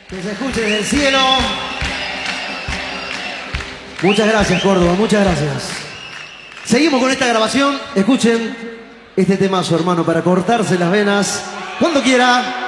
Que se escuche desde el cielo. Muchas gracias, Córdoba, muchas gracias. Seguimos con esta grabación. Escuchen este temazo, hermano, para cortarse las venas cuando quiera.